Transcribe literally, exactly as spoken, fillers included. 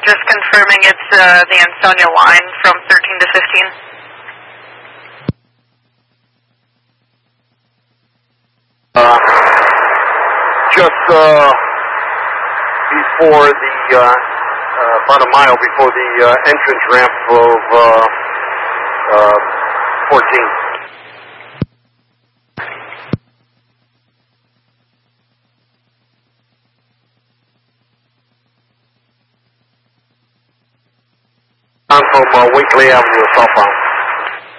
just confirming it's uh, the Ansonia line from thirteen to fifteen. Uh, just uh, before the, uh, uh, about a mile before the uh, entrance ramp of uh, uh, fourteen. I'm from uh, Wakely Avenue, southbound.